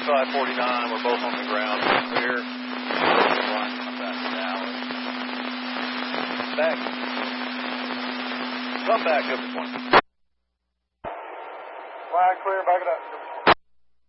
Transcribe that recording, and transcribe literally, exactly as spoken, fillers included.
five forty-nine, we're both on the ground. Clear. Come back now. Back. Come back, Cooper twenty. Flag clear, back it up.